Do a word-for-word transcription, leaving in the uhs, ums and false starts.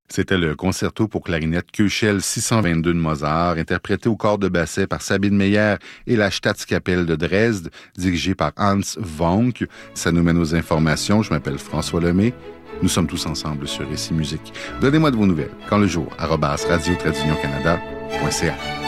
C'était le concerto pour clarinette Köchel six cent vingt-deux de Mozart, interprété au corps de basset par Sabine Meyer et la Staatskapelle de Dresde, dirigée par Hans Vonk. Ça nous mène aux informations. Je m'appelle François Lemay. Nous sommes tous ensemble sur Récit Musique. Donnez-moi de vos nouvelles. Quand le jour, arobase radio-canada point c a.